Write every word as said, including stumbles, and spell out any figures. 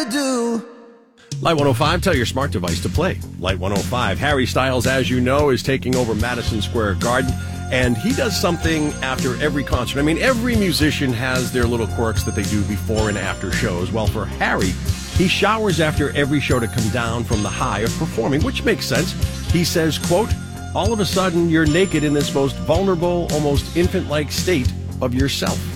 ever do. Light one oh five, tell your smart device to play Light one oh five. Harry Styles, as you know, is taking over Madison Square Garden, and he does something after every concert. I mean, every musician has their little quirks that they do before and after shows. Well, for Harry, he showers after every show to come down from the high of performing, which makes sense. He says, quote, all of a sudden, you're naked in this most vulnerable, almost infant-like state of yourself.